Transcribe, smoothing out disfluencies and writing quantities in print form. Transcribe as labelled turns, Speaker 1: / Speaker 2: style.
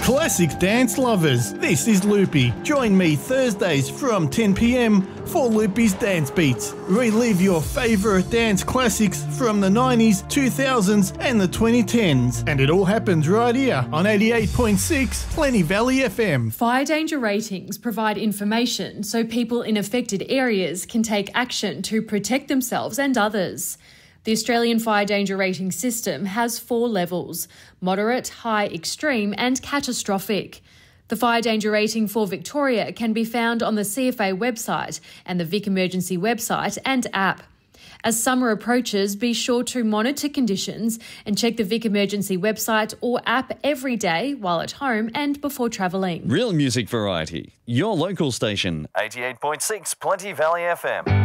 Speaker 1: Classic dance lovers, this is Loopy. Join me Thursdays from 10 p.m. for Loopy's Dance Beats. Relive your favourite dance classics from the 90s, 2000s and the 2010s. And it all happens right here on 88.6 Plenty Valley FM.
Speaker 2: Fire danger ratings provide information so people in affected areas can take action to protect themselves and others. The Australian Fire Danger Rating System has 4 levels: moderate, high, extreme and catastrophic. The fire danger rating for Victoria can be found on the CFA website and the Vic Emergency website and app. As summer approaches, be sure to monitor conditions and check the Vic Emergency website or app every day while at home and before travelling.
Speaker 3: Real music variety. Your local station.
Speaker 4: 88.6 Plenty Valley FM.